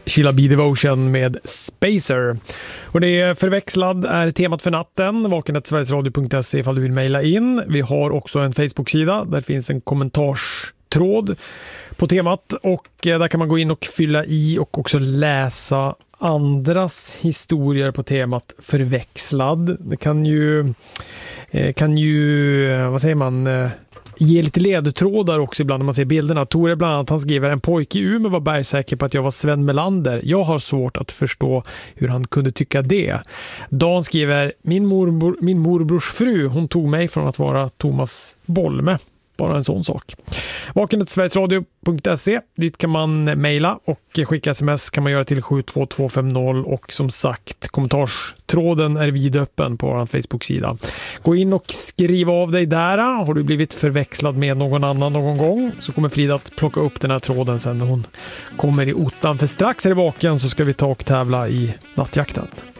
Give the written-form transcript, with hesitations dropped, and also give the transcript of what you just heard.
Sheila B. Devotion med Spacer. Och det är förväxlad är temat för natten. vaken@sverigesradio.se ifall du vill mejla in. Vi har också en Facebook-sida. Där finns en kommentarstråd på temat. Och där kan man gå in och fylla i och också läsa andras historier på temat förväxlad. Det kan ju vad säger man, ge lite ledtrådar också ibland när man ser bilderna. Tore bland annat, han skriver: en pojke i Umeå var bergsäker på att jag var Sven Melander. Jag har svårt att förstå hur han kunde tycka det. Dan skriver: min morbrors fru, hon tog mig från att vara Thomas Bolme. Bara en sån sak. vaken@sverigesradio.se. Dit kan man mejla och skicka sms kan man göra till 72250 och som sagt, kommentarstråden är vidöppen på vår Facebook-sida. Gå in och skriv av dig där. Har du blivit förväxlad med någon annan någon gång så kommer Frida att plocka upp den här tråden sen när hon kommer i ottan. För strax är det vaken så ska vi ta och tävla i nattjakten.